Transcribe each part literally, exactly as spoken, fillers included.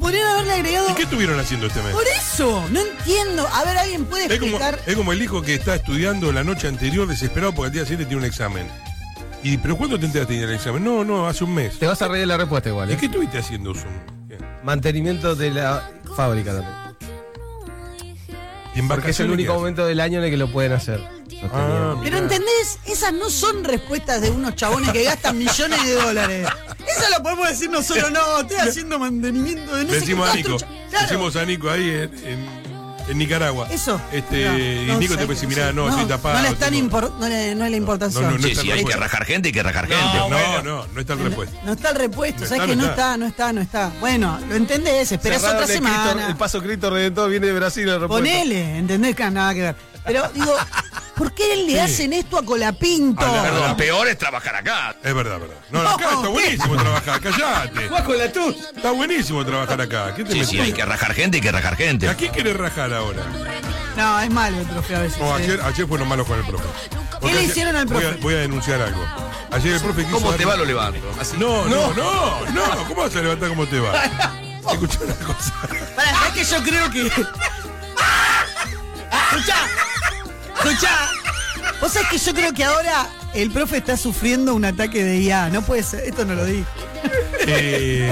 podrían haberle agregado. ¿Y qué estuvieron haciendo este mes? Por eso, no entiendo. A ver, alguien puede Es como, explicar. es como el hijo que está estudiando la noche anterior desesperado porque al día siguiente tiene un examen. Y, ¿pero cuándo te enteraste de ir al examen? No, no, hace un mes. Te vas a reír de la respuesta igual, ¿eh? ¿Y qué estuviste haciendo, Zoom? Mantenimiento de la fábrica también. ¿Y en Porque es el vacaciones único qué haces? momento del año en el que lo pueden hacer. Ah, Pero mirá. ¿entendés? Esas no son respuestas de unos chabones que gastan millones de dólares. Eso lo podemos decir nosotros, no, estoy haciendo mantenimiento de no Le sé qué decimos a cuánto Nico. cha- Le Claro. decimos a Nico ahí en, en, en Nicaragua. Eso. Este, No, y no, Nico te sé, puede decir, sí. mirá, no, estoy tapado. No le, están tengo- impor- no le, no le importancia. no, no, no Sí, está sí, el hay que repuesto. rajar gente, hay que rajar gente. No, bueno. no, no está el repuesto. No está el repuesto, No ¿sabes está, que no no está. está, no está, no está? Bueno, lo entendés, esperás Cerraron otra el Cristo- semana. el paso Cristo Redentor viene de Brasil. El repuesto. Ponele, ¿entendés? Que nada que ver. Pero digo, ¿por qué le Sí. hacen esto a Colapinto? A la- Perdón, peor es trabajar acá. Es verdad, verdad. No, No, acá está ¿qué? buenísimo trabajar, callate. Juega con la tus. Está buenísimo trabajar acá. ¿Qué te Sí, metes? sí, hay que rajar gente, hay que rajar gente. ¿A quién querés rajar ahora? No, es malo el profe a veces. No, ¿eh? ayer, ayer fueron malos con el profe. Porque le ayer- hicieron al voy a- profe? Voy a, denunciar algo. Ayer el profe quiso. ¿Cómo te dar- va lo levanto? Así. No, no, no, no. ¿Cómo vas a levantar cómo te va? Escucha una cosa. Pará, es que yo creo que. Escuchá, escuchá. Vos sabés que yo creo que ahora el profe está sufriendo un ataque de I A. No puede ser, esto no lo di. Eh,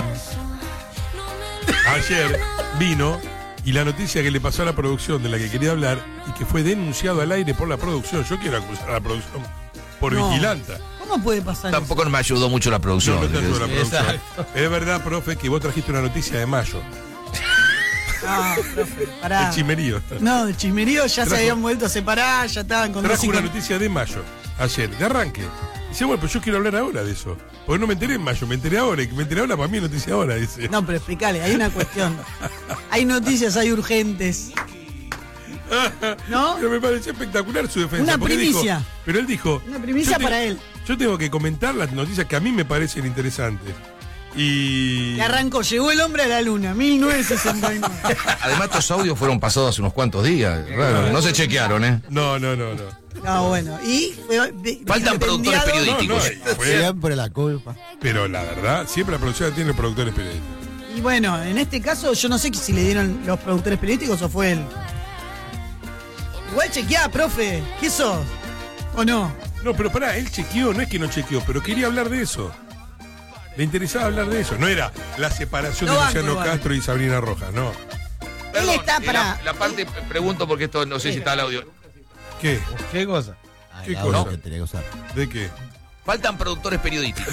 ayer vino y la noticia que le pasó a la producción de la que quería hablar y que fue denunciado al aire por la producción. Yo quiero acusar a la producción por No. vigilanta. ¿Cómo puede pasar Tampoco me ayudó mucho la No, producción. no te ayuda la producción. Exacto. Es verdad, profe, que vos trajiste una noticia de mayo. eso? Ah, profe, pará. El chimerío. No, de chismerío ya Trajo- se habían vuelto a separar, ya estaban con dos Trajo una hijos. noticia de mayo, ayer, de arranque. Dice, bueno, pues yo quiero hablar ahora de eso. Porque no me enteré en mayo, me enteré ahora. Y que me enteré ahora para mí es noticia ahora, dice. No, pero explícale, hay una cuestión. Hay noticias, hay urgentes. ¿No? Pero me pareció espectacular su defensa. Una porque primicia. dijo- pero él dijo... Una primicia yo te- para él. Yo tengo que comentar las noticias que a mí me parecen interesantes. Y... Y arrancó, llegó el hombre a la luna, mil novecientos sesenta y nueve. Además, estos audios fueron pasados hace unos cuantos días. Raro, no se chequearon, ¿eh? No, no, no, no. No, bueno, y... fue de- Faltan productores vilipendiado- periodísticos. No, no, fue- Siempre la culpa. pero la verdad, siempre la producción tiene productores periodísticos. Y bueno, en este caso yo no sé si le dieron los productores periodísticos o fue él. Igual chequeá, profe, ¿qué sos? ¿O no? No, pero pará, él chequeó, no es que no chequeó, pero quería hablar de eso. Le interesaba hablar de eso. No era la separación No de banco Luciano igual. Castro y Sabrina Rojas, no. Él está para... La, la parte, pregunto porque esto no sé si está el audio. ¿Qué? ¿Qué cosa? ¿Qué la cosa? hora que tenía que usar. ¿De qué? Faltan productores periodísticos.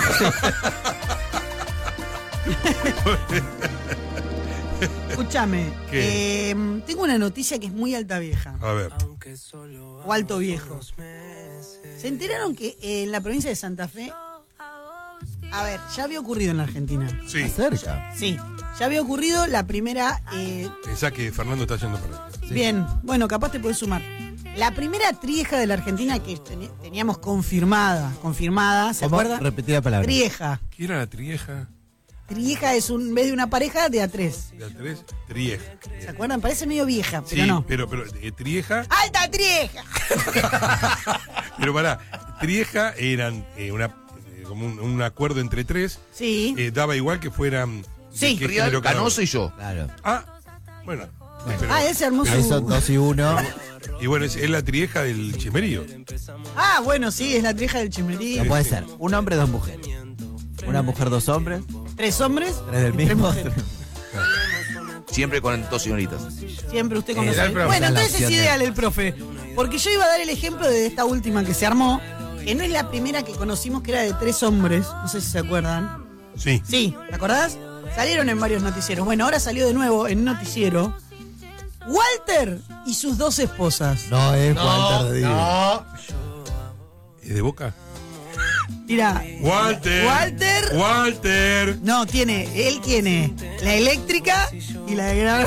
Escúchame, ¿Qué? eh, tengo una noticia que es muy alta vieja, A ver. o alto viejo. ¿Se enteraron que en la provincia de Santa Fe, a ver, ya había ocurrido en la Argentina? Sí. Cerca. Sí, ya había ocurrido la primera... eh, Pensá que Fernando está yendo para allá. Bien, bueno, capaz te puedes sumar. La primera trieja de la Argentina que teni- teníamos confirmada, confirmada, ¿se ¿Cómo? acuerdan? Repetir la palabra. Trieja. ¿Qué era la trieja? Trieja es un, en vez de una pareja de a tres. ¿De a tres? Trieja. ¿Se acuerdan? Parece medio vieja, pero Sí, no. pero, pero eh, trieja. ¡Alta trieja! Pero pará, trieja eran eh, una, eh, como un, un acuerdo entre tres. Sí. Eh, daba igual que fueran. de Sí. qué Rial, género cada Canoso uno. y yo. Claro. Ah, bueno. pero- Ah, ese hermoso. Ahí son dos y uno. y bueno, es, es la trieja del chismerío. Ah, bueno, sí, es la trieja del chimerío. No puede ser. Un hombre, dos mujeres. Una mujer, dos hombres. Tres hombres. Tres del y mismo. mujeres. Siempre con dos señoritas. Siempre usted conoce. Era el profe. Bueno, Esa es la entonces es opción de- ideal el profe. Porque yo iba a dar el ejemplo de esta última que se armó, que no es la primera que conocimos, que era de tres hombres. No sé si se acuerdan. Sí. Sí, ¿te acordás? Salieron en varios noticieros. Bueno, ahora salió de nuevo en un noticiero Walter y sus dos esposas. No es Walter de Digo. No. ¿Es de Boca? Mira, Walter. Walter. Walter. No, tiene, él tiene la eléctrica y la de Gran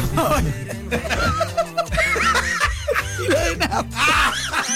y la de Napa.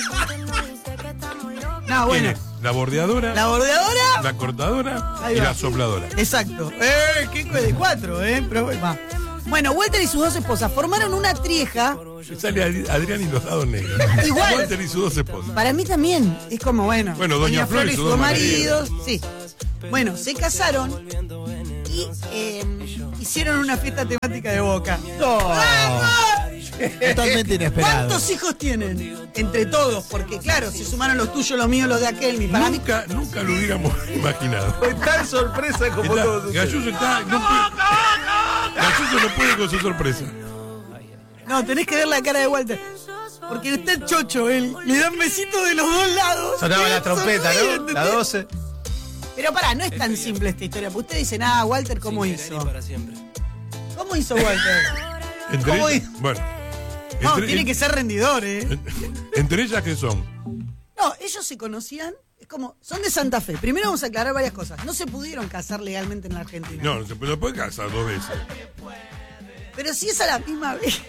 No, ¿Quién bueno, es? La bordeadora, la bordeadora. la cortadora Ahí y va. la sopladora. Exacto. Eh, qué co- de cuatro, eh. Pero, va. Bueno, Walter y sus dos esposas formaron una trieja. Sale Ad- Adrián y los dados negros. Igual. Walter y sus dos esposas. Para mí también es como, bueno. Bueno, Doña Flor y sus dos maridos. Sí. Bueno, se casaron y y eh, hicieron una fiesta temática de Boca. Totalmente inesperado. ¿Cuántos hijos tienen? Entre todos, porque claro, se sumaron los tuyos, los míos, los de aquel, mi para mí. Nunca, nunca lo hubiéramos imaginado. Fue tan sorpresa como Está- todos ustedes. Galluso está. No puede, Galluso no puede con su sorpresa. No, tenés que ver la cara de Walter. Porque está el chocho, él. Le dan besitos de los dos lados. Sonaba Él la trompeta, sonríe, ¿no? La ¿entendés? doce. Pero pará, no es tan simple esta historia. Porque ustedes dicen, ah, Walter, ¿cómo hizo? ¿Cómo hizo Walter? Entre ¿Cómo ellas, hizo? bueno. No, entre- tiene que ser rendidor, ¿eh? Entre ellas, ¿qué son? No, ellos se conocían, es como, son de Santa Fe. Primero vamos a aclarar varias cosas. No se pudieron casar legalmente en la Argentina. No, no se puede, no puede casar dos veces. Pero si es a la misma vez.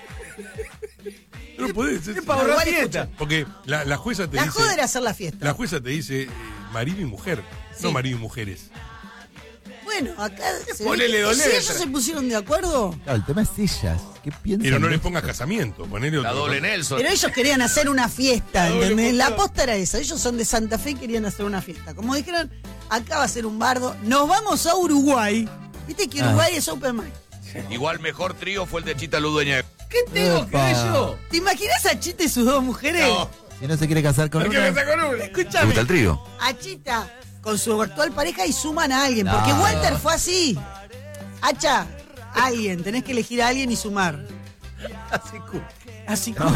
No puede ser. para ahorrar fiesta. Porque la, la jueza te La dice. joda era hacer la fiesta. La jueza te dice eh, marido y mujer, Sí. no marido y mujeres. Bueno, acá se Ponele ve que dos si letras. ellos se pusieron de acuerdo, Claro, el tema es sillas. ¿Qué piensan? Pero no le de- pongas casamiento, ponele La otro. doble Nelson. pero ellos querían hacer una fiesta, doble ¿entendés? La postada. posta era esa. Ellos son de Santa Fe y querían hacer una fiesta. Como dijeron, acá va a ser un bardo. Nos vamos a Uruguay. Viste que Uruguay es open mic. Igual mejor trío fue el de Chita Ludueña. ¿Qué tengo que ver Epa. yo? ¿Te imaginas a Chita y sus dos mujeres? No. Si no se quiere casar con ¿Por qué una... me sacó una? ¿Te Escúchame. gusta el trío? A Chita con su actual pareja y suman a alguien. No. Porque Walter fue así. Hacha, alguien. Tenés que elegir a alguien y sumar. Así cu- Así No.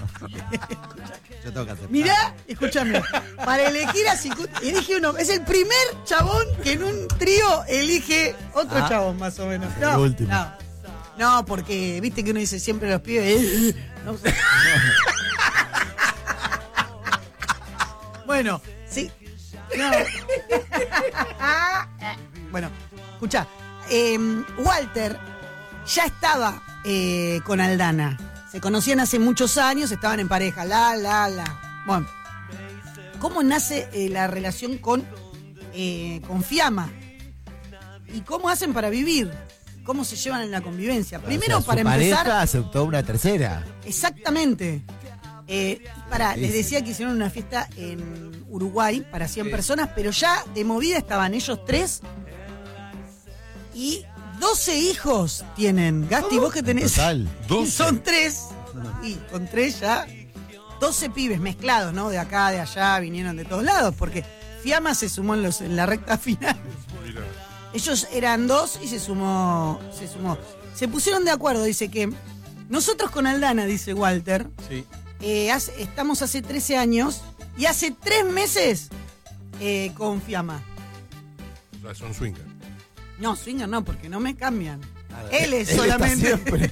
Yo tengo que hacer. Mirá, escúchame. Para elegir a Sicut, elige uno. Es el primer chabón que en un trío elige otro Ah. chabón, más o menos. El No, último. no. No, porque viste que uno dice siempre a los pibes. eh, no sé. Bueno, sí. No. Bueno, escucha. Walter ya estaba eh, con Aldana. Se conocían hace muchos años, estaban en pareja. La, la, la. Bueno, ¿cómo nace eh, la relación con, eh, con Fiamma? ¿Y cómo hacen para vivir? ¿Cómo se llevan en la convivencia? Primero, O sea, para su empezar. pareja aceptó una tercera. Exactamente. Eh, para, Sí, les sí. decía que hicieron una fiesta en Uruguay para cien personas, pero ya de movida estaban ellos tres y doce hijos tienen. Gasti, vos que tenés. Total. doce. Son tres. Y con tres ya. doce pibes mezclados, ¿no? De acá, de allá, vinieron de todos lados, porque Fiamma se sumó en, los, en la recta final. Mira. Ellos eran dos y se sumó, se sumó. Se pusieron de acuerdo, dice que nosotros con Aldana, dice Walter, Sí. eh, hace- estamos hace trece años y hace tres meses eh, con Fiamma. O sea, son swingers. No, swinger no, porque no me cambian. Él es Él está solamente. siempre.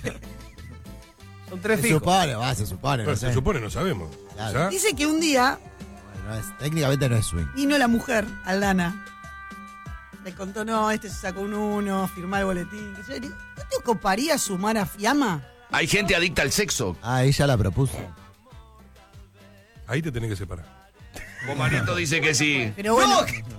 Son tres Se fijos. supone, va, se supone, Bueno, no se sé. supone, no sabemos. Claro. ¿Ya? Dice que un día No es- técnicamente no es swing. vino la mujer, Aldana. Le contó, no, este se sacó un uno, firmó el boletín. ¿No te ocuparía sumar a Fiamma? Hay gente adicta al sexo. Ah, ella la propuso. Ahí te tenés que separar. Comarito dice que sí. Pero bueno,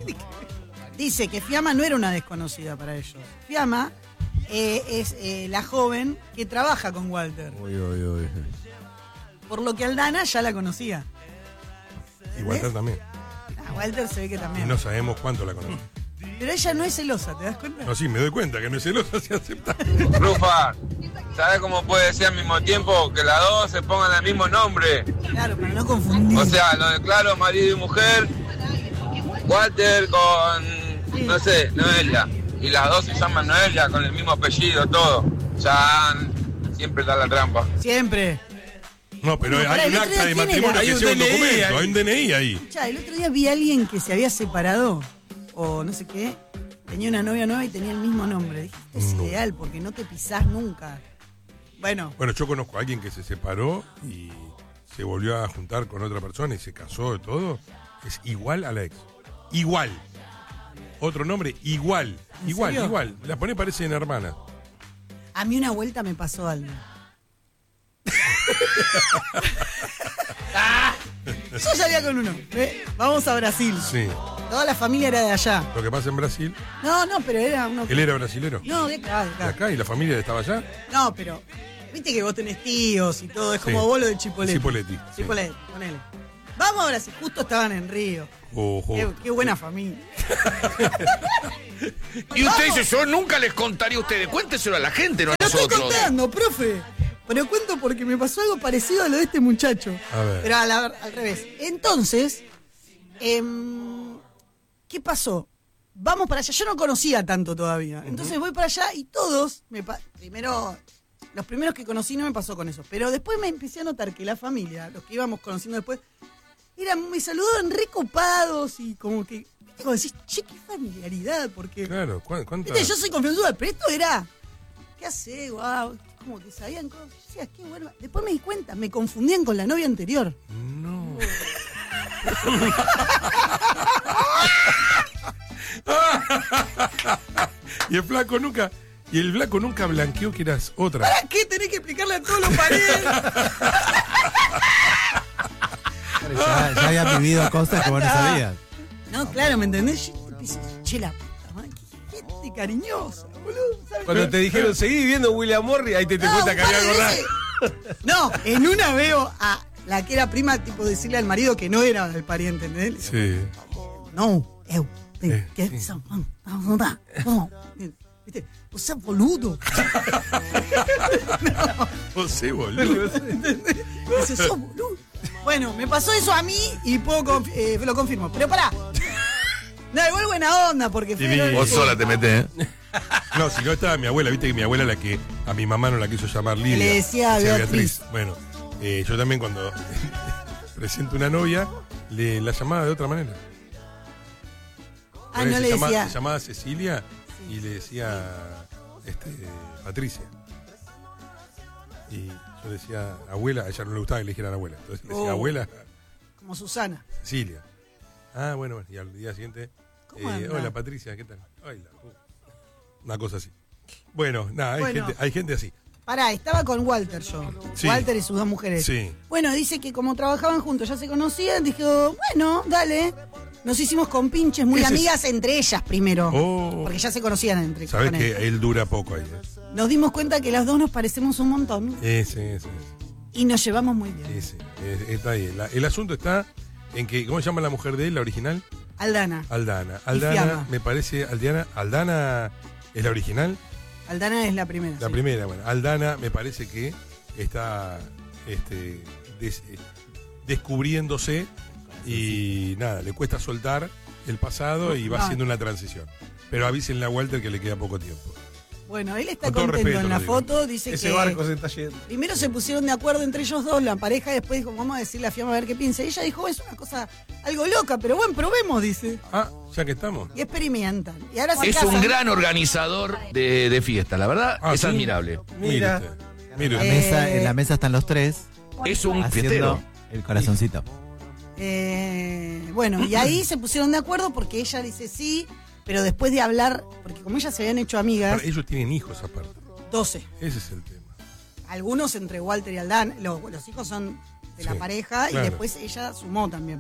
dice que Fiamma no era una desconocida para ellos. Fiamma eh, es eh, la joven que trabaja con Walter. Uy, uy, uy. Por lo que Aldana ya la conocía. Y Walter también. A Walter se ve que Y también. no sabemos cuánto la conoce. Pero ella no es celosa, ¿te das cuenta? No, sí, me doy cuenta que no es celosa, se acepta. Rufa, ¿sabes cómo puede ser al mismo tiempo que las dos se pongan el mismo nombre? Claro, para no confundir. O sea, lo declaro marido y mujer, Walter con, no sé, Noelia. Y las dos se llaman Noelia con el mismo apellido, todo. Ya siempre está la trampa. Siempre. No, pero No, pará, hay el un otro acta día, de ¿quién matrimonio era? que Hay un sea un D N I documento, ahí. hay un D N I ahí. Escuchá, el otro día vi a alguien que se había separado, o no sé qué, tenía una novia nueva y tenía el mismo nombre. Dije, esto es No. ideal porque no te pisás nunca. Bueno, Bueno, yo conozco a alguien que se separó y se volvió a juntar con otra persona y se casó y todo. Es igual a la ex. Igual. Otro nombre, igual. ¿En Igual, serio? igual. La pone parecen hermanas. a mí una vuelta me pasó algo. Yo salía con uno. ¿eh? Vamos a Brasil. Sí. Toda la familia era de allá. Lo que pasa en Brasil. No, no, pero era uno. Él era brasilero. No, de acá, de De acá. acá y la familia estaba allá. No, pero. Viste que vos tenés tíos y todo. Es como Sí. vos lo de Chipoleti. Chipoleti, sí. Chipoleti, ponele. Vamos ahora, si justo estaban en Río. Ojo. Qué, qué buena familia. Y usted dice, yo nunca les contaría a ustedes. Cuénteselo a la gente, no a Lo estoy nosotros. contando, profe. Pero cuento porque me pasó algo parecido a lo de este muchacho. A ver. Pero a la- al revés. Entonces, em, ¿qué pasó? Vamos para allá. Yo no conocía tanto todavía. Entonces voy para allá y todos, me pa- primero, los primeros que conocí no me pasó con eso. Pero después me empecé a notar que la familia, los que íbamos conociendo después, eran, me saludaban recopados y como que, viste, como decís, che, qué familiaridad, porque... Claro, ¿cu- ¿cuánto? Viste, yo soy confianzuda, pero esto era. ¿Qué hace? Guau, como que sabían cosas. Yo decía, qué bueno. Después me di cuenta, me confundían con la novia anterior. No. Y el flaco nunca. Y el flaco nunca blanqueó que eras otra. ¿Para qué tenés que explicarle a todos los paredes? Ya, ya habían vivido cosas que vos no sabías. No, claro, ¿me entendés? Yo pensé, che, la puta madre, qué gente cariñosa, boludo. ¿sabes? Cuando te dijeron, seguí viendo William Morris, ahí te, te No, cuenta que un par había de algo raro. veces. No, en una veo a la que era prima, tipo decirle al marido que no era el pariente, ¿entendés? Sí. No, eu, Eh, ¿qué? sí. Son- no, no, no. ¿Viste? O sea, boludo. Vos sí, boludo. Dice, sos boludo. Bueno, me pasó eso a mí y puedo confi- eh, lo confirmo. Pero pará. No, igual buena onda, porque fue. Divino. Vos sola te metés, ¿eh? No, si no estaba mi abuela, viste que mi abuela la que a mi mamá no la quiso llamar Lidia. Le decía Beatriz. Bueno, eh, yo también cuando presento una novia, le, la llamaba de otra manera. Ah, Por ahí no se le llama- decía. Se llamaba Cecilia y le decía este, Patricia. Y yo decía abuela, a ella no le gustaba que le dijeran abuela. Entonces le decía Oh. abuela Como Susana. Cecilia. Ah, bueno, bueno. Y al día siguiente, ¿Cómo eh, anda? hola Patricia, ¿qué tal? Ay, la puta. Una cosa así. Bueno, nada, hay, Bueno. gente, hay gente así. Pará, estaba con Walter yo. Sí. Walter y sus dos mujeres. Sí. Bueno, dice que como trabajaban juntos, ya se conocían, dijo, bueno, dale. Nos hicimos compinches, muy Ese es- amigas entre ellas primero. Oh. Porque ya se conocían entre Sabes con que él. él dura poco ahí. ¿eh? Nos dimos cuenta que las dos nos parecemos un montón Ese, ese, y nos llevamos muy bien. ese. ese, está ahí. La- el asunto está en que, ¿cómo se llama la mujer de él, la original? Aldana. Aldana. Y Aldana, Fiamma. me parece, Aldana, Aldana es la original. Aldana es la primera. La sí. primera, bueno. Aldana me parece que está este, des- eh, descubriéndose y nada, le cuesta soltar el pasado y va No. haciendo una transición. Pero avísenle a Walter que le queda poco tiempo. Bueno, él está Con todo contento respeto, en la lo digo. foto, dice Ese que barco se está yendo. primero se pusieron de acuerdo entre ellos dos, la pareja, y después dijo, vamos a decirle a Fiamma a ver qué piensa. Y ella dijo, es una cosa algo loca, pero bueno, probemos, dice. Ah, ya que estamos. Y experimentan. Y ahora se Es casan. un gran organizador de, de fiesta, la verdad, Ah, es ¿sí? admirable. Mire Mira. usted. Mire La usted. Eh, mesa, en la mesa están los tres Es un haciendo fiestero. el corazoncito. Eh, bueno, y ahí se pusieron de acuerdo porque ella dice sí, pero después de hablar, porque como ellas se habían hecho amigas, Para- ellos tienen hijos aparte. doce. Ese es el tema. Algunos entre Walter y Aldana, los, los hijos son de la Sí, pareja claro. y después ella sumó también.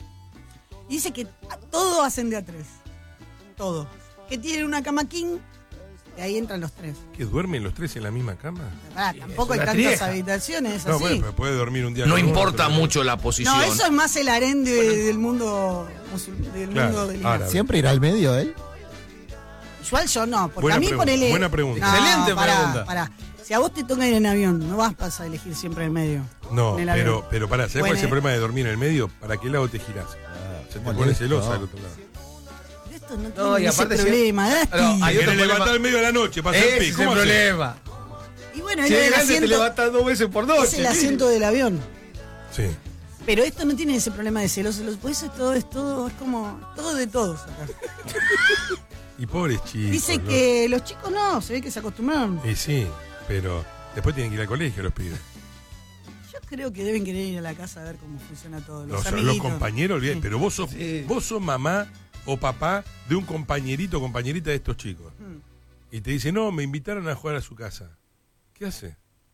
Y dice que a- todo hacen de a tres. Todo. Que tienen una cama king, y ahí entran los tres. ¿Que duermen los tres en la misma cama? Ah, tampoco hay una tantas trieja. habitaciones, es No, así. bueno, pero puede dormir un día No con uno, importa otro- mucho la posición. No, eso es más el harén de- del mundo musul- del Claro, mundo del árabe. ¿Siempre irá al medio él? Igual yo no, porque Buena a mí pregunta, ponele. buena pregunta. No, Excelente pará, pregunta. pará. Si a vos te toca ir en avión, no vas a elegir siempre el medio. No, en el avión. pero, pero pará, ¿sabes cuál es el Bueno, problema de dormir en el medio? ¿Para qué lado te girás? Se te molesto. pone celosa al otro lado. Pero esto no tiene No, y ese aparte si- problema, Dasti. No, hay Te otro querés problema. levantar en medio de la noche para hacer Ese pis. es el ¿Cómo haces? problema. Y bueno, es Si lo es del grande te asiento, levantas dos veces por es noche. el asiento del avión. Sí. Pero esto no tiene ese problema de celos. Los- Por eso es todo, es todo, es como todo de todos acá. Y pobres chicos. Dice ¿no? que los chicos no, se ve que se acostumbraron. Y sí, pero después tienen que ir al colegio los pibes. Yo creo que deben querer ir a la casa a ver cómo funciona todo. Los, Los, los amiguitos. compañeros, olvidate, Sí. pero vos sos, Sí. vos sos mamá o papá de un compañerito o compañerita de estos chicos. Mm. Y te dice, no, me invitaron a jugar a su casa. ¿Qué hace?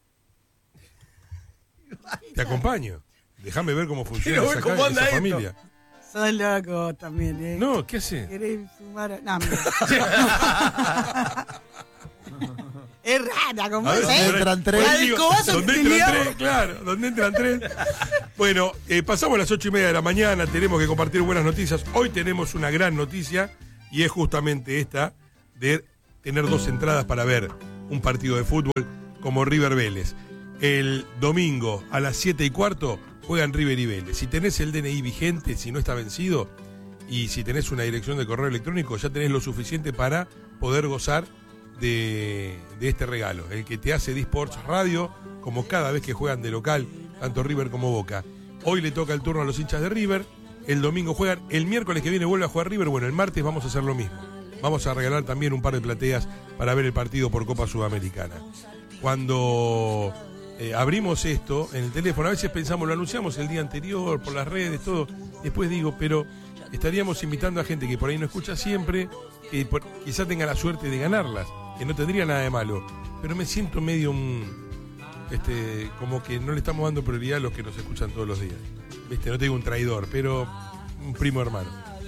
Te acompaño. Déjame ver cómo funciona Quiero ver esa, cómo ca- anda esa esto. familia. Son locos también, ¿eh? No, ¿qué hace? ¿Querés fumar? No, mira. Es rara, como A ver, es, si ¿eh? por ahí- Entran tres. por ahí La del digo, cobazo ¿dónde que entran tenía? tres? Claro, ¿dónde entran tres? Bueno, eh, pasamos las ocho y media de la mañana, tenemos que compartir buenas noticias. Hoy tenemos una gran noticia y es justamente esta de tener dos entradas para ver un partido de fútbol como River Vélez. El domingo a las siete y cuarto juegan River y Vélez. Si tenés el D N I vigente, si no está vencido, y si tenés una dirección de correo electrónico, ya tenés lo suficiente para poder gozar de, de este regalo, el que te hace D-Sports Radio, como cada vez que juegan de local, tanto River como Boca. Hoy le toca el turno a los hinchas de River, el domingo juegan, el miércoles que viene vuelve a jugar River, bueno, el martes vamos a hacer lo mismo. Vamos a regalar también un par de plateas para ver el partido por Copa Sudamericana. Cuando eh, abrimos esto en el teléfono, a veces pensamos, lo anunciamos el día anterior, por las redes, todo, después digo, pero estaríamos invitando a gente que por ahí no escucha siempre, que por, quizá tenga la suerte de ganarlas, que no tendría nada de malo, pero me siento medio un, este, como que no le estamos dando prioridad a los que nos escuchan todos los días. Viste, no te digo un traidor, pero un primo hermano.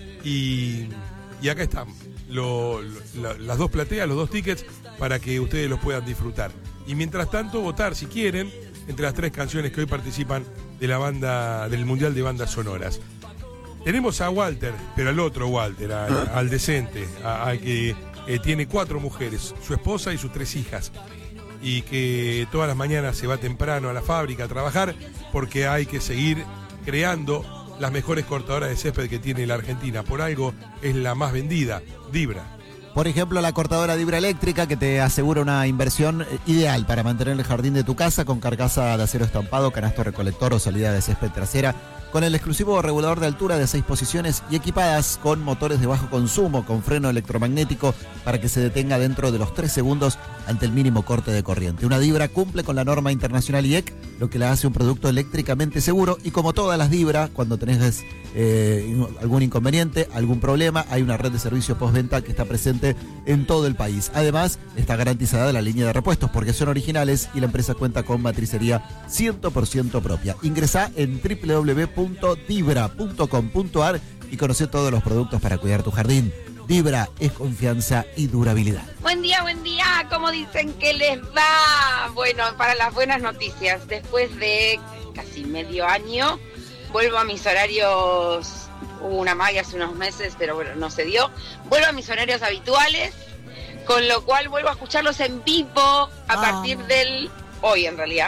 Y, y acá están lo, lo, la, las dos plateas, los dos tickets, para que ustedes los puedan disfrutar. Y mientras tanto, votar si quieren entre las tres canciones que hoy participan de la banda, del Mundial de Bandas Sonoras. Tenemos a Walter, pero al otro Walter, al, al decente, al que eh, tiene cuatro mujeres, su esposa y sus tres hijas, y que todas las mañanas se va temprano a la fábrica a trabajar porque hay que seguir creando las mejores cortadoras de césped que tiene la Argentina. Por algo es la más vendida, Dibra. Por ejemplo, la cortadora Dibra eléctrica, que te asegura una inversión ideal para mantener el jardín de tu casa, con carcasa de acero estampado, canasto recolector o salida de césped trasera, con el exclusivo regulador de altura de seis posiciones y equipadas con motores de bajo consumo, con freno electromagnético para que se detenga dentro de los tres segundos ante el mínimo corte de corriente. Una Dibra cumple con la norma internacional I E C, lo que la hace un producto eléctricamente seguro, y como todas las Dibra, cuando tenés eh, algún inconveniente, algún problema, hay una red de servicio postventa que está presente en todo el país. Además, está garantizada la línea de repuestos porque son originales y la empresa cuenta con matricería cien por ciento propia. Ingresá en doble u doble u doble u punto dibra punto com punto a r y conoce todos los productos para cuidar tu jardín. Dibra es confianza y durabilidad. Buen día, buen día. ¿Cómo dicen que les va? Bueno, para las buenas noticias, después de casi medio año, vuelvo a mis horarios. Hubo una magia hace unos meses, pero bueno, no se dio. Vuelvo a mis horarios habituales, con lo cual vuelvo a escucharlos en vivo a Ah. partir del hoy, en realidad.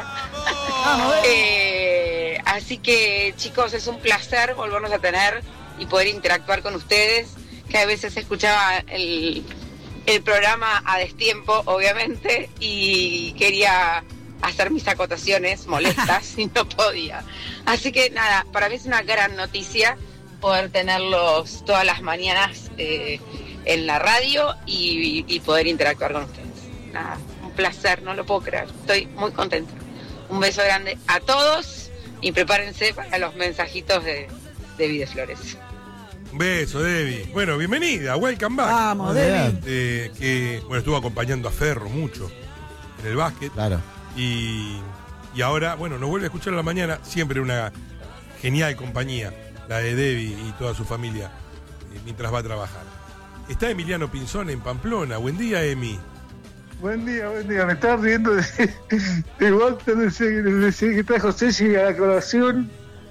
eh, así que, chicos, es un placer volvernos a tener y poder interactuar con ustedes, que a veces escuchaba el, el programa a destiempo, obviamente, y quería hacer mis acotaciones molestas y no podía. Así que nada, para mí es una gran noticia poder tenerlos todas las mañanas eh, en la radio y, y poder interactuar con ustedes. Nada, un placer, no lo puedo creer, estoy muy contenta. Un beso grande a todos y prepárense para los mensajitos de, de Videflores. Un beso, Debbie. Bueno, bienvenida, welcome back. Vamos, Muy Debbie. bien. Eh, que bueno, estuvo acompañando a Ferro mucho en el básquet. Claro. Y, y ahora, bueno, nos vuelve a escuchar a la mañana, siempre una genial compañía, la de Debbie y toda su familia, eh, mientras va a trabajar. Está Emiliano Pinzón en Pamplona. Buen día, Emi. Buen día, buen día. Me estaba riendo de, de Walter, de ese que trajo Ceci a la colación.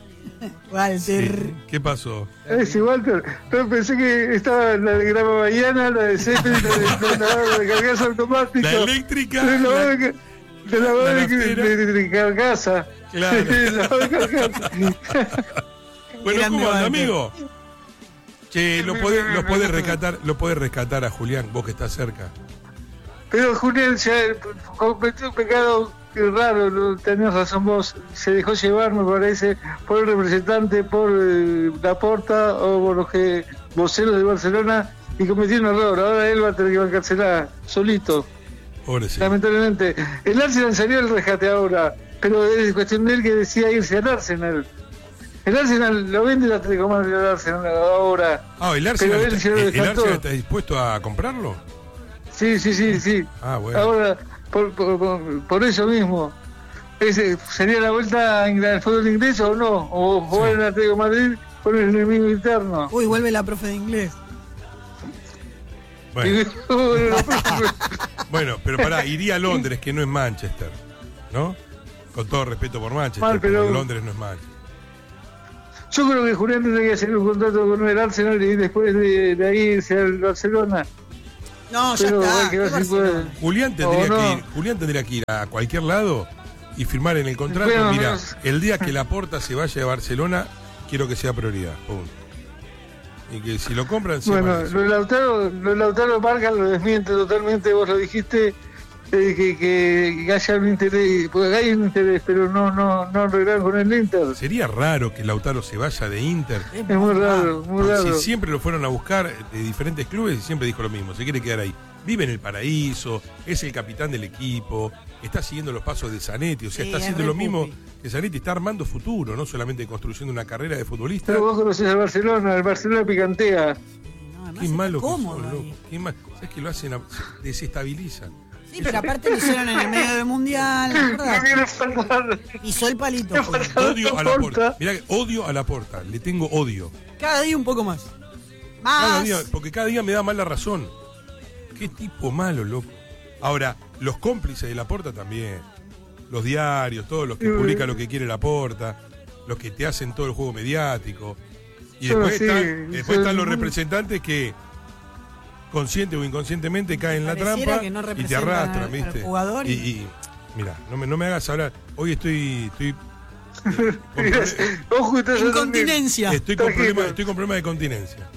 Walter. ¿Qué pasó? Ese Walter. No, pensé que estaba la de grama mañana, la de Ceci, la de, la de, de cargazo automático. La eléctrica. De la la- de, de, la la de, nafteira. de, de, de cargaza. Claro. De la de cargaza. Bueno, Grande ¿cómo anda, Walter. amigo? Che, lo podés, lo podés rescatar, lo podés rescatar a Julián, vos que estás cerca. Pero Julián ya cometió un pecado que raro, ¿no? Tenés razón vos, se dejó llevar, me parece, por el representante, por eh, Laporta o por los que voceros de Barcelona, y cometió un error. Ahora él va a tener que bancársela solito, Pobrecito. lamentablemente. El Arsenal salió al rescate ahora, pero es cuestión de él que decía irse al Arsenal. El Arsenal lo vende el Atlético de Madrid al Arsenal ahora. Ah, ¿el Arsenal, Pero él está, se lo el descartó. Arsenal está dispuesto a comprarlo? Sí, sí, sí, sí. Ah, bueno. Ahora, por, por, por, por eso mismo, ese, ¿sería la vuelta al fútbol inglés o no? O jugar en Atlético de Madrid con el enemigo interno. Uy, vuelve la profe de inglés. Bueno. Bueno, pero pará, iría a Londres, que no es Manchester, ¿no? Con todo respeto por Manchester, Mal, pero- pero Londres no es Manchester. Yo creo que Julián tendría que hacer un contrato con el Arsenal y después de, de ahí irse al Barcelona. No, ya Pero está. hay que ver ¿qué si puede. Barcelona? Julián tendría, ¿O no? que ir, Julián tendría que ir a cualquier lado y firmar en el contrato, Bueno, mira, no. el día que Laporta se vaya de Barcelona, quiero que sea prioridad, punto. Y que si lo compran, sepan Bueno, eso. lo de Lautaro, lo de Lautaro Marca lo desmiente totalmente, vos lo dijiste, eh, que, que, que haya un interés, porque acá hay un interés, pero no, no, no arreglar con el Inter. Sería raro que Lautaro se vaya de Inter. Es muy raro, muy Porque raro. si siempre lo fueron a buscar de diferentes clubes y siempre dijo lo mismo, se quiere quedar ahí. Vive en el paraíso, es el capitán del equipo, está siguiendo los pasos de Zanetti, o sea, Sí, está es haciendo re lo mismo pupi. que Zanetti, está armando futuro, no solamente construyendo una carrera de futbolista. Pero vos conocés al Barcelona, el Barcelona picantea. No, además Qué está malo que cómodo son, ahí. loco. Qué mal. ¿Sabes que lo hacen? A- desestabilizan. Sí, pero aparte lo hicieron en el medio del mundial, No ¿verdad? viene faltar. Pisó el palito. Me Julio. falta- Odio a la Laporta. porta. Mirá que odio a la porta. Le tengo odio. Cada día un poco más. Cada Más. día, porque cada día me da más la razón. Qué tipo malo, loco. Ahora, los cómplices de la porta también. Los diarios, todos los que Mm. publican lo que quiere la porta, los que te hacen todo el juego mediático. Y Bueno, después, sí, están, después sí. están los representantes que consciente o inconscientemente caen en la Pareciera trampa que no y te representan arrastran, al- ¿viste? al jugador y- Y, y mira, no me, no me hagas hablar. Hoy estoy, estoy, eh, con proble- Ojo, estás Incontinencia. estoy, con Tranquilo. problema, estoy con problema de continencia.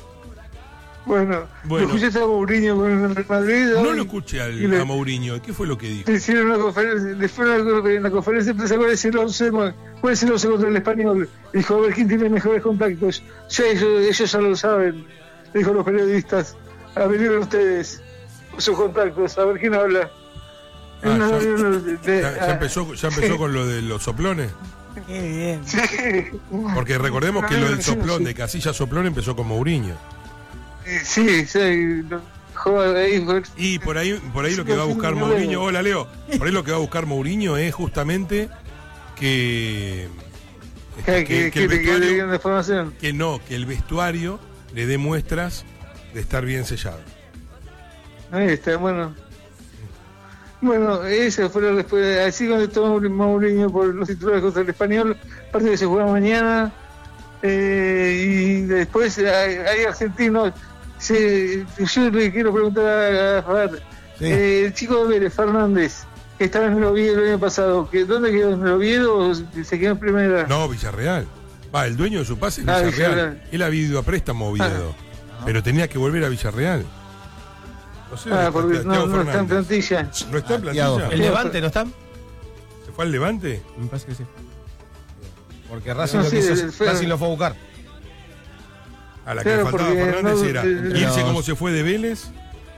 Bueno, Bueno. lo escuchaste a Mourinho con el Real Madrid. No hoy, lo escuché al, y le- a Mourinho. ¿Qué fue lo que dijo? Le hicieron una conferencia, le fue una, una conferencia de prensa, ¿cuál es el once? ¿Cuál es el once contra el Español? Dijo, a ver quién tiene mejores contactos. Ya ellos, ellos ya lo saben, dijo los periodistas. A venir ustedes, sus contactos, a ver quién habla. Ah, No, ya- no, no, de- Ya, ya ah, empezó, ya empezó con lo de los soplones. Qué bien. sí. Porque recordemos que Ah, lo del sí, soplón, sí. de Casilla Soplón, empezó con Mourinho. Sí, sí, lo- joder, ahí, joder. Y por ahí, por ahí lo que va a buscar Mourinho, hola Leo, por ahí lo que va a buscar Mourinho es justamente que, que, que, que, que el que, que le digan vestuario, la información. que no, que el vestuario le dé muestras de estar bien sellado. Ahí está, bueno. Bueno, eso fue la respuesta. Así contestó Mourinho por los titulares contra el Español. Partido que se juega mañana. Eh, y después hay, hay argentinos. Se, yo le quiero preguntar a, a Fer, Sí. eh, el chico de Vélez, Fernández, que estaba en el Oviedo el año pasado, que ¿dónde quedó? ¿En el Oviedo o se quedó en primera? No, Villarreal. Va, el dueño de su pase es Ah, Villarreal. Villarreal. Él había ido a préstamo a Oviedo, pero tenía que volver a Villarreal. No sé, Ah, porque Thiago no, no está en Fernández. plantilla. ¿No está en Thiago plantilla? ¿El Levante no está? ¿Se fue al Levante? Me parece que sí. Porque Racing, No, lo, sí, quiso- el- fue- Racing lo fue a buscar. A la Claro, que le faltaba a porque Fernández no- era de- irse los- como se fue de Vélez.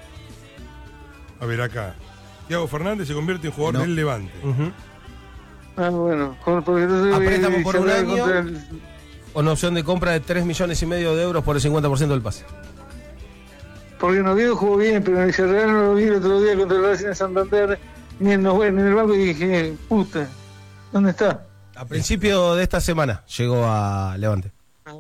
A ver acá. Thiago Fernández se convierte en jugador No. del Levante. Ah, bueno, con- porque no A se préstamo por un se año. contra el- Con opción de compra de tres millones y medio de euros por el cincuenta por ciento del pase. Porque en Oviedo jugó bien, pero en el Villarreal no lo vi el otro día contra el Racing de Santander, ni en, los- en el banco, y dije, puta, ¿dónde está? A principio de esta semana llegó a Levante.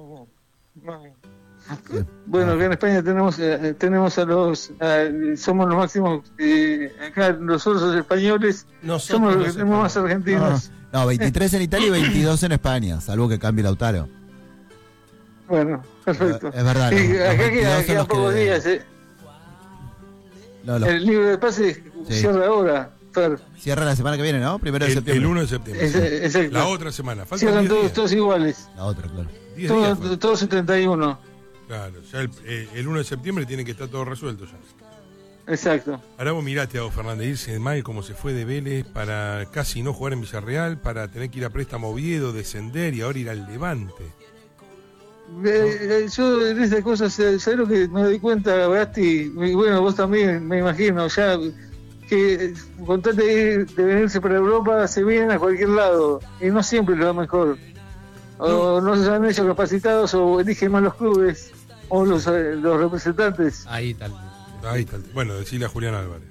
Bueno, acá en España tenemos eh, tenemos a los, a- somos los máximos, eh, acá nosotros los españoles Nosotros somos los que los tenemos más españoles. argentinos. No, no, veintitrés en Italia y veintidós en España, salvo que cambie Lautaro. Bueno, perfecto. Es verdad, Y los- los acá veintidós queda, son quedan los que- pocos días. eh. No, los- El libro de pases Sí. cierra ahora, Fer. cierra la semana que viene, ¿no? Primero de El, septiembre. el uno de septiembre. Es- exacto. La otra semana. Faltan Cierran diez todos, días. todos iguales. La otra, claro. diez días Todos, faltan. todos setenta y uno. Claro, ya el, eh, el uno de septiembre tiene que estar todo resuelto ya. Exacto. Ahora vos mirá, Thiago Fernández, irse de mal como se fue de Vélez para casi no jugar en Villarreal, para tener que ir a préstamo a Oviedo, descender y ahora ir al Levante. Eh, eh, yo en estas cosas, eh, ¿sabes lo que me doy cuenta, Gasti? Y bueno, vos también, me imagino, ya que eh, con tal de, de venirse para Europa se vienen a cualquier lado y no siempre lo mejor. O no, se han hecho capacitados o eligen mal los clubes o los, eh, los representantes. Ahí tal. Ahí está. el- Bueno, decirle a Julián Álvarez.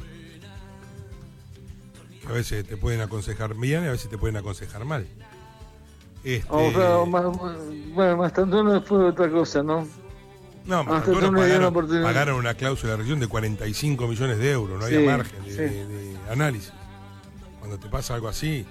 A veces te pueden aconsejar bien y a veces te pueden aconsejar mal. Este, O, o más, bueno, más tanto no después de otra cosa, ¿no? No, Hasta Marco Antonio no me dio la pagaron, oportunidad. pagaron una cláusula de rescisión de cuarenta y cinco millones de euros, no Sí, había margen de, sí. de- de análisis. Cuando te pasa algo así,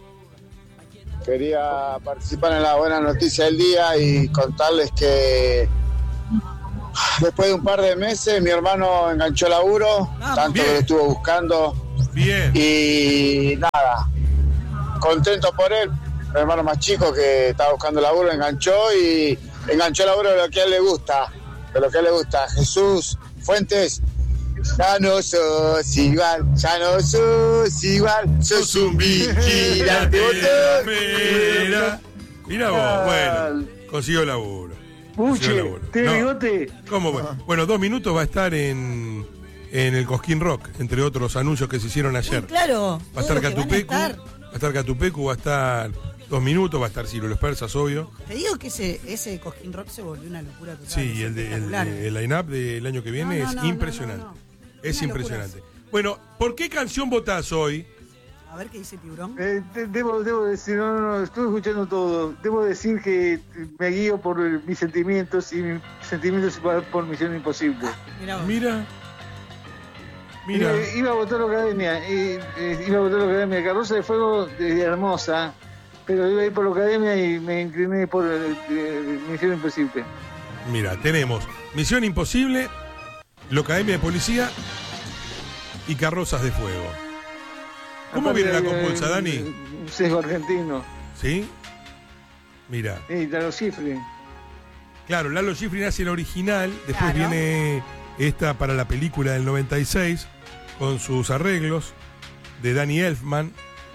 Quería participar en la buena noticia del día y contarles que después de un par de meses mi hermano enganchó laburo, Ah, tanto bien. que lo estuvo buscando bien. y nada, contento por él. Mi hermano más chico que estaba buscando laburo enganchó y enganchó laburo de lo que a él le gusta, de lo que a él le gusta. Jesús Fuentes, ya no sos igual, ya no sos igual, sos un vigilante. Mira, mira vos, bueno, consiguió laburo. Consiguió Buche, laburo. ¿tiene No, bigote? ¿Cómo? Bueno, bueno, dos minutos va a estar en, en el Cosquín Rock, entre otros anuncios que se hicieron ayer. Uy, claro. Va a estar todos los que van a Catupecu, estar. va a estar Catupecu, va a estar dos minutos, va a estar Ciro Los Persas, obvio. Te digo que ese, ese Cosquín Rock se volvió una locura total. Sí, es y el, de, el, espectacular. el line-up del año que viene No, no, es no, no, impresionante. no, no. Es Una impresionante. locura. Bueno, ¿por qué canción votás hoy? A ver qué dice Tiburón. Eh, de- debo, debo decir, no, no, no, estuve escuchando todo. Debo decir que me guío por eh, mis sentimientos y mis sentimientos por, por Misión Imposible. Mirá vos. Mira. Mira. Iba, iba a votar la academia, eh, eh, iba a votar la academia. Carroza de Fuego de hermosa, pero iba a ir por la academia y me incliné por eh, eh, Misión Imposible. Mira, tenemos Misión Imposible, la Academia de Policía y Carrozas de Fuego. ¿Cómo Aparte, viene la eh, compulsa, Dani? Un sesgo argentino. ¿Sí? Mira, Y Lalo Schifrin. claro, Lalo Schifrin hace la original, después Claro. viene esta para la película del noventa y seis, con sus arreglos de Danny Elfman.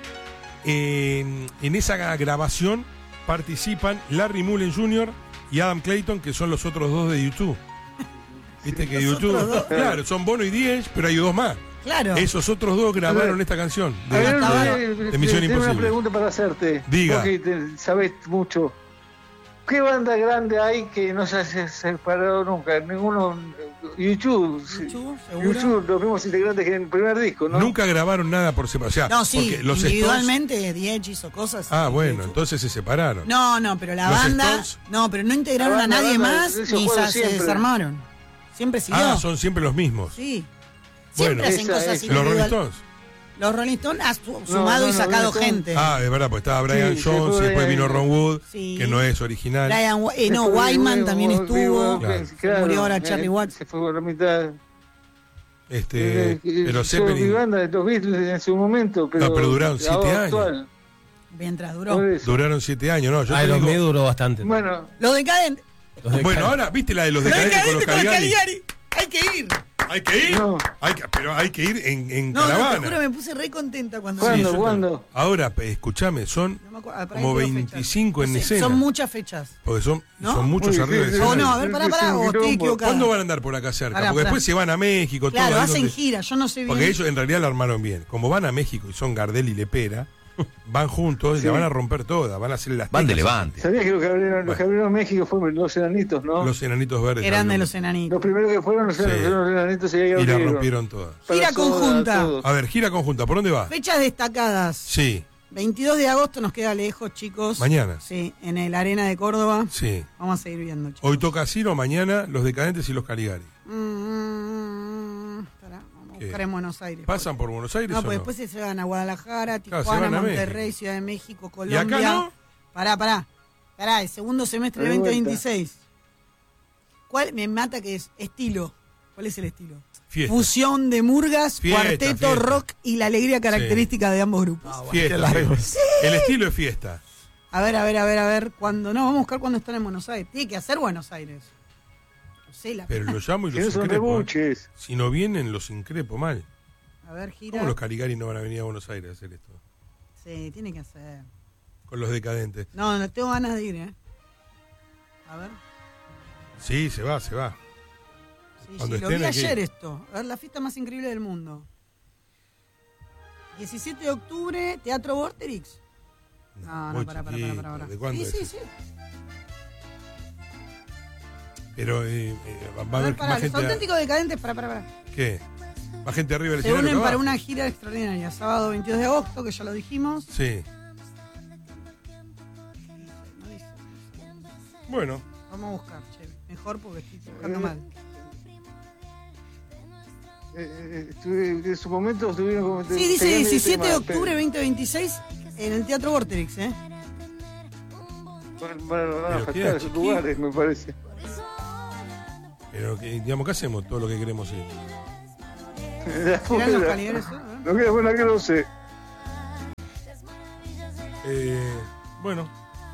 En, en esa grabación participan Larry Mullen junior y Adam Clayton, que son los otros dos de YouTube. Viste que Los YouTube, otros dos. claro, son Bono y Diez, pero hay dos más. Claro. Esos otros dos grabaron A ver. esta canción de, A ver, de- eh, de Misión tengo una Imposible. pregunta para hacerte. Diga. Vos que te- sabés mucho. ¿Qué banda grande hay que no se ha se- separado nunca? Ninguno. YouTube. sí. YouTube, seguro. YouTube, los mismos integrantes que en el primer disco, ¿no? Nunca grabaron nada por separado. O sea, No, sí, porque los Stones. individualmente Diez hizo cosas. Ah, de bueno, YouTube. entonces se separaron. No, no, pero la Los banda. Stones. No, pero no integraron La banda, a nadie la banda, más eso ni juego se, se siempre. desarmaron. Siempre siguió. Ah, son siempre los mismos. Sí. Siempre Bueno. hacen Esa, cosas esa. Los Rolling individual. Stones. Los Rolling Stones ha su- sumado no, y no, sacado Rolling Stones. gente. Ah, es verdad, pues estaba Brian Sí, Jones se y fue después vino Brian. Ron Wood, Sí. que no es original. Brian, Wa- eh, no, Se fue Wyman Vivo, también Vivo, estuvo. Claro. claro, Murió ahora eh, Charlie Watts. Se fue por la mitad. Este, Eh, pero yo Zeppelin vi banda de los Beatles en su momento, pero, No, pero duraron siete ahora años. actual, Mientras duró. por eso. duraron siete años, ¿no? Yo te Iron digo- Maiden duró bastante. Bueno, Los decadentes. Los de bueno, Can- ahora, ¿viste la de los Los decadentes con los decadentes con los Caligari? Caligari. Hay que ir. Hay que ir. No. Hay que- pero hay que ir en, en No, no, te caravana. juro, me puse re contenta cuando. ¿cuándo? yo ¿Cuándo? Ahora, pe, escúchame, son No me acuerdo, ah, por ahí como tengo fechas. veinticinco en No sé, escena. Son muchas fechas. Porque son, ¿No? son muchos Uy, arriba sí, del sí, Oh, escenario. no, a ver, pará, pará, Sí, o sí, estoy sí, equivocada. ¿Cuándo van a andar por acá cerca? Pará, Porque pará. después se van a México, todo. Claro, ahí hacen donde- gira, yo no sé bien. Porque ellos en realidad la armaron bien. Como van a México y son Gardel y Lepera, van juntos y Sí. la van a romper toda, van a hacer las Van de tecas. levante. ¿Sabías que los que abrieron, los que abrieron México fueron los enanitos, no? Los enanitos verdes. Eran de también. los enanitos. Los primeros que fueron los, Sí. los enanitos y ahí Y la abrieron. rompieron todas. Para Gira soda, conjunta. todo. A ver, gira conjunta, ¿por dónde va? Fechas destacadas. Sí, veintidós de agosto nos queda lejos, chicos. mañana. Sí, en el Arena de Córdoba. Sí. Vamos a seguir viendo, chicos. Hoy toca Ciro, mañana los decadentes y los Caligari. Mm, pará, vamos a ¿Qué? buscar en Buenos Aires. ¿Pasan por Buenos Aires No, o pues no? después se van a Guadalajara, Claro, se Tijuana, van a Monterrey, México. Ciudad de México, ¿Y Colombia. acá no? Pará, pará. Pará, el segundo semestre del De vuelta. veinte veintiséis. ¿Cuál me mata que es? Estilo. ¿Cuál es el estilo? Fiesta. Fusión de murgas, Fiesta, cuarteto, fiesta. rock y la alegría característica de ambos grupos. Fiesta, fiesta. El estilo es fiesta. A ver, a ver, a ver, a ver. ¿Cuándo? No, vamos a buscar cuándo están en Buenos Aires. Tiene que hacer Buenos Aires. No sé, la... Pero los llamo y Que no los son increpo. ¿eh? rebuches. Si no vienen, los increpo mal. A ver, gira. ¿Cómo los Caligari no van a venir a Buenos Aires a hacer esto? Sí, tiene que hacer. Con los decadentes. No, no tengo ganas de ir, ¿eh? A ver. Sí, se va, se va. Sí, Cuando sí, lo estén vi aquí. ayer esto. A ver, la fiesta más increíble del mundo. diecisiete de octubre, Teatro Vorterix. No, no, muy para, para, para, chiquito. para, para. ¿De cuándo Sí, es sí, eso? sí. Pero eh, eh, va A a ver, haber pará, más los gente. auténticos decadentes, para, para, para. ¿Qué? ¿Más gente arriba del Se escenario? unen que para abajo? una gira extraordinaria. Sábado veintidós de agosto, que ya lo dijimos. Sí. No dice. Bueno, Vamos a buscar, che. mejor porque estoy buscando mal. Eh, eh, en su momento estuvieron como... Sí, dice diecisiete de octubre de veinte veintiséis en el Teatro Vorterix, ¿eh? Bueno, bueno, van a Pero faltar queda esos chiquito. lugares, me parece. Pero, que, digamos, ¿qué hacemos todo lo que queremos ir? La ¿Serán los fuera. Caligares? ¿Eh? No queda buena que no sé. Eh, bueno,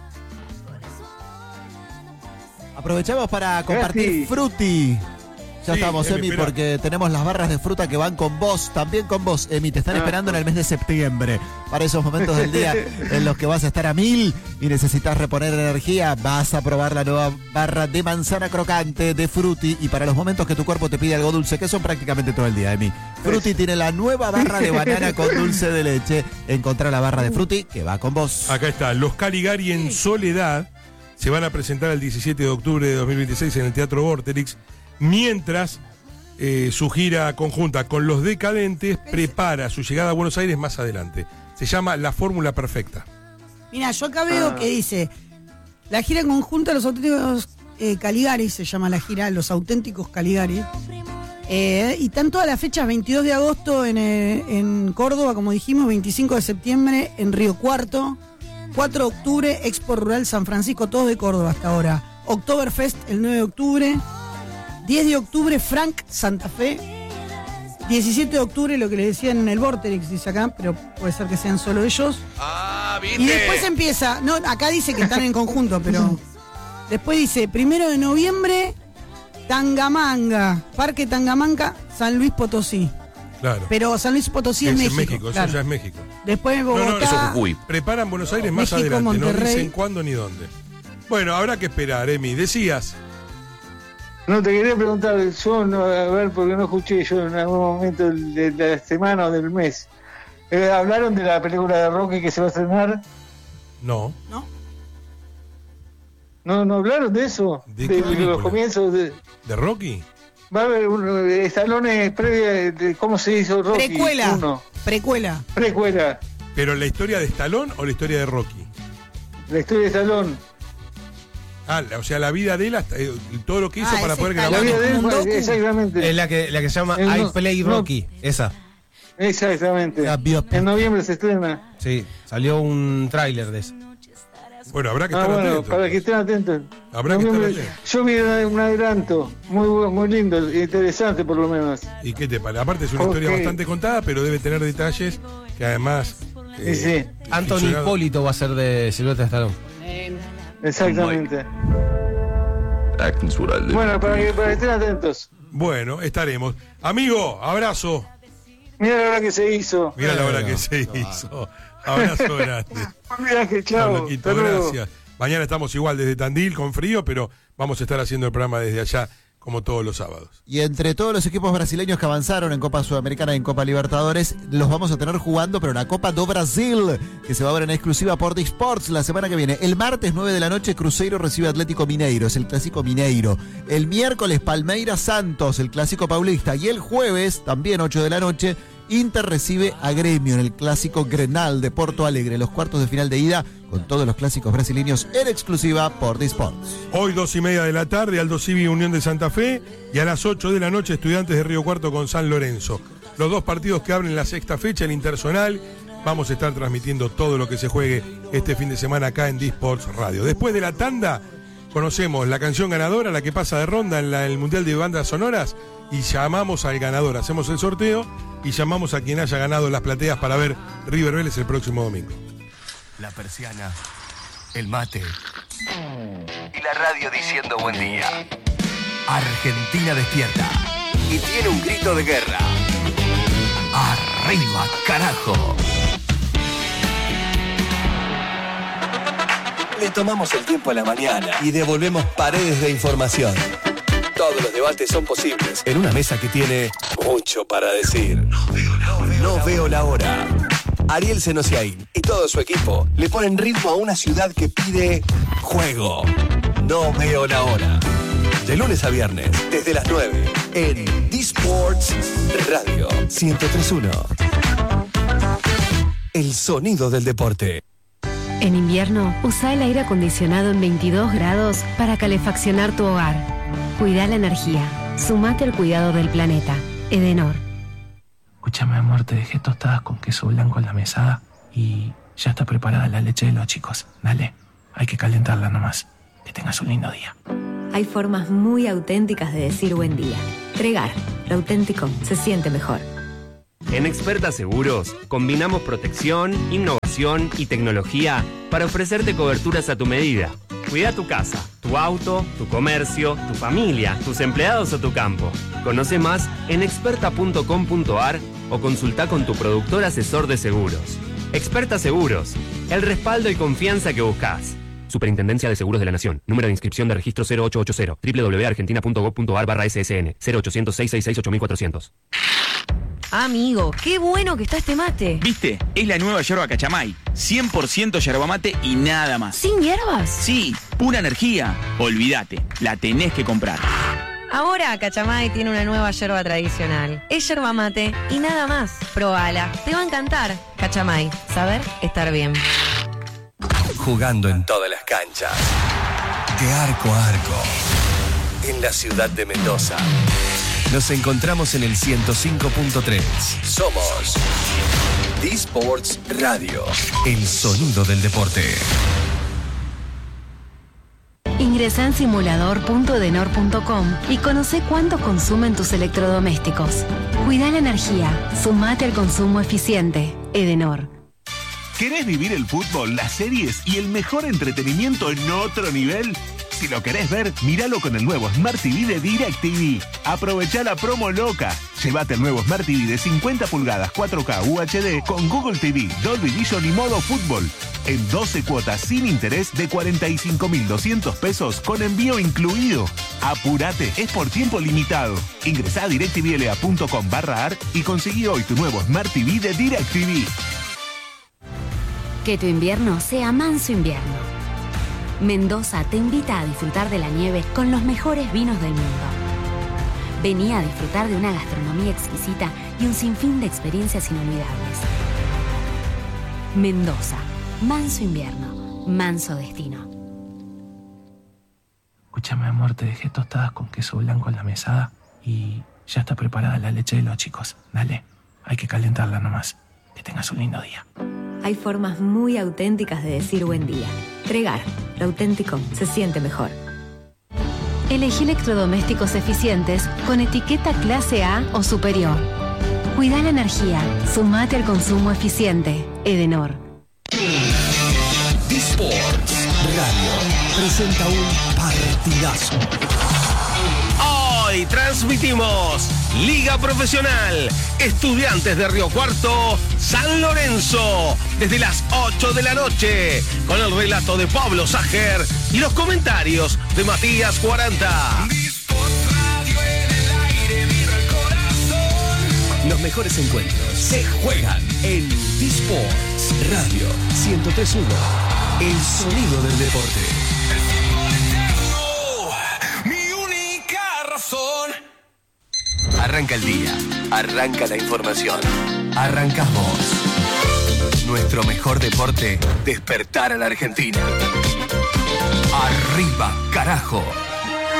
Aprovechamos para compartir Gasti. Fruti. Ya Sí, estamos, Emi, Emi, espera. porque tenemos las barras de fruta que van con vos, también con vos, Emi. Te están Ah. esperando en el mes de septiembre. Para esos momentos del día en los que vas a estar a mil y necesitas reponer energía, vas a probar la nueva barra de manzana crocante de Fruti. Y para los momentos que tu cuerpo te pide algo dulce, que son prácticamente todo el día, Emi. Fruti tiene la nueva barra de banana con dulce de leche. Encontrá la barra de Fruti que va con vos. acá está. Los Caligari en Soledad se van a presentar el diecisiete de octubre de dos mil veintiséis en el Teatro Vorterix, mientras eh, su gira conjunta con Los Decadentes prepara su llegada a Buenos Aires más adelante. Se llama La Fórmula Perfecta. Mira, yo acá veo Ah. que dice la gira conjunta de los auténticos eh, Caligari, se llama la gira Los Auténticos Caligari. Eh, y están todas las fechas, veintidós de agosto en, eh, en Córdoba, como dijimos, veinticinco de septiembre en Río Cuarto, cuatro de octubre Expo Rural San Francisco, todos de Córdoba hasta ahora. Oktoberfest el nueve de octubre, diez de octubre Frank Santa Fe, diecisiete de octubre lo que les decían en el Vorterix, dice acá, pero puede ser que sean solo ellos. Ah, Y después empieza, no, acá dice que están en conjunto, pero después dice, primero de noviembre, Tangamanga, Parque Tangamanga, San Luis Potosí. Claro. Pero San Luis Potosí es, es México. en México, claro. eso ya es México. Después No, no, Bogotá. eso es Jujuy. Preparan Buenos Aires más México, adelante, no Monterrey. dicen cuándo ni dónde. Bueno, habrá que esperar, Emi. Decías, No, te quería preguntar, yo no, a ver, porque no escuché yo en algún momento de la semana o del mes. Eh, ¿Hablaron de la película de Rocky que se va a estrenar? no. ¿No? ¿No, no hablaron de eso? ¿De qué película? los comienzos de... ¿De Rocky? Va a haber un, estalones previa de cómo se hizo Rocky. Precuela. Uno. Precuela. Precuela. ¿Pero la historia de Stallone o la historia de Rocky? La historia de Stallone. Ah, la- o sea, la vida de él, hasta, eh, todo lo que hizo Ah, para ese poder está La grabar. vida de él, Un docu. exactamente. Es la que, la que se llama El I no- Play no- Rocky. Esa. Exactamente. La biopic. En noviembre se estrena. Sí, salió un tráiler de eso. Bueno, habrá que Ah, estar bueno, atentos. para que estén atentos. Habrá que estar Noviembre- atentos. Yo vi un adelanto, muy bu- muy lindo, interesante por lo menos. ¿Y qué te parece? Aparte es una Ok. historia bastante contada, pero debe tener detalles que además... Sí, sí. Anthony ficcionado- Hipólito va a ser de Silvestre Stallone. Exactamente. Acting sural de- Bueno, para que, para que estén atentos. Bueno, estaremos. Amigo, abrazo. Mira la hora que se hizo. Mira la hora Bueno, que se hizo. Abrazo grande. Buen viaje, chao. Chao, loquito, Hasta luego. gracias. Mañana estamos igual desde Tandil con frío, pero vamos a estar haciendo el programa desde allá como todos los sábados. Y entre todos los equipos brasileños que avanzaron en Copa Sudamericana y en Copa Libertadores, los vamos a tener jugando, pero la Copa do Brasil, que se va a ver en exclusiva por D Sports la semana que viene. El martes, nueve de la noche, Cruzeiro recibe Atlético Mineiro, es el clásico Mineiro. El miércoles, Palmeiras Santos, el clásico paulista. Y el jueves, también ocho de la noche, Inter recibe a Gremio en el clásico Grenal de Porto Alegre, los cuartos de final de ida con todos los clásicos brasileños en exclusiva por D Sports. Hoy dos y media de la tarde, Aldo Civi Unión de Santa Fe, y a las ocho de la noche, Estudiantes de Río Cuarto con San Lorenzo. Los dos partidos que abren la sexta fecha, el Interzonal. Vamos a estar transmitiendo todo lo que se juegue este fin de semana acá en D Sports Radio. Después de la tanda, conocemos la canción ganadora, la que pasa de ronda en la- el Mundial de Bandas Sonoras, y llamamos al ganador. Hacemos el sorteo y llamamos a quien haya ganado las plateas para ver River Vélez el próximo domingo. La persiana, el mate y la radio diciendo buen día. Argentina despierta y tiene un grito de guerra. ¡Arriba, carajo! Le tomamos el tiempo a la mañana y devolvemos paredes de información. Todos los debates son posibles en una mesa que tiene mucho para decir. No veo la hora. No veo la hora. Ariel Senosiaín y todo su equipo le ponen ritmo a una ciudad que pide juego. No veo la hora. De lunes a viernes, desde las nueve, en D Sports Radio ciento tres punto uno. El sonido del deporte. En invierno, usa el aire acondicionado en veintidós grados para calefaccionar tu hogar. Cuidá la energía. Sumate al cuidado del planeta. Edenor. Escúchame, amor, te dejé tostadas con queso blanco en la mesada y ya está preparada la leche de los chicos. Dale, hay que calentarla nomás. Que tengas un lindo día. Hay formas muy auténticas de decir buen día. Tregar. Lo auténtico se siente mejor. En Experta Seguros, combinamos protección, innovación y tecnología para ofrecerte coberturas a tu medida. Cuida tu casa, tu auto, tu comercio, tu familia, tus empleados o tu campo. Conoce más en experta punto com punto a r o consulta con tu productor asesor de seguros. Experta Seguros, el respaldo y confianza que buscas. Superintendencia de Seguros de la Nación. Número de inscripción de registro cero ocho ocho cero. doble u doble u doble u punto argentina punto gov punto a r barra S S N. cero ochocientos, seiscientos sesenta y seis, ocho mil cuatrocientos. Amigo, qué bueno que está este mate. ¿Viste? Es la nueva yerba Cachamay. cien por ciento yerba mate y nada más. ¿Sin hierbas? Sí, pura energía. Olvídate, la tenés que comprar. Ahora Cachamay tiene una nueva yerba tradicional. Es yerba mate y nada más. Probala, te va a encantar. Cachamay, saber estar bien. Jugando en todas las canchas. De arco a arco. En la ciudad de Mendoza. Nos encontramos en el ciento cinco punto tres. Somos D-Sports Radio. El sonido del deporte. Ingresá en simulador punto edenor punto com y conoce cuánto consumen tus electrodomésticos. Cuidá la energía. Sumate al consumo eficiente. Edenor. ¿Querés vivir el fútbol, las series y el mejor entretenimiento en otro nivel? Si lo querés ver, míralo con el nuevo Smart T V de DirecTV. Aprovechá la promo loca. Llévate el nuevo Smart T V de cincuenta pulgadas cuatro K U H D con Google T V, Dolby Vision y modo fútbol. En doce cuotas sin interés de cuarenta y cinco mil doscientos pesos con envío incluido. Apurate, es por tiempo limitado. Ingresá a directvla punto com barra ar y conseguí hoy tu nuevo Smart T V de DirecTV. Que tu invierno sea manso invierno. Mendoza te invita a disfrutar de la nieve con los mejores vinos del mundo. Vení a disfrutar de una gastronomía exquisita y un sinfín de experiencias inolvidables. Mendoza, manso invierno, manso destino. Escúchame, amor, te dejé tostadas con queso blanco en la mesada y ya está preparada la leche de los chicos. Dale, hay que calentarla nomás. Que tengas un lindo día. Hay formas muy auténticas de decir buen día. Tregar. Lo auténtico se siente mejor. Elegí electrodomésticos eficientes con etiqueta clase A o superior. Cuidá la energía. Sumate al consumo eficiente. Edenor. D-Sports Radio presenta un partidazo. Hoy transmitimos Liga Profesional, Estudiantes de Río Cuarto, San Lorenzo, desde las ocho de la noche, con el relato de Pablo Sager y los comentarios de Matías cuarenta. Los mejores encuentros se juegan en D-Sports Radio ciento tres punto uno, el sonido del deporte. Arranca el día, arranca la información, arrancas vos. Nuestro mejor deporte, despertar a la Argentina. Arriba, carajo.